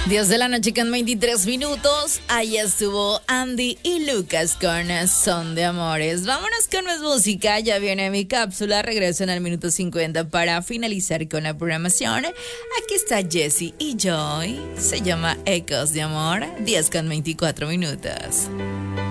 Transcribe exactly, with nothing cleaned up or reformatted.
diez de la noche con veintitrés minutos. Ahí estuvo Andy y Lucas con Son de Amores. Vámonos con más música. Ya viene mi cápsula. Regreso en el minuto cincuenta para finalizar con la programación. Aquí está Jessie y Joy. Se llama Ecos de Amor. diez con veinticuatro minutos.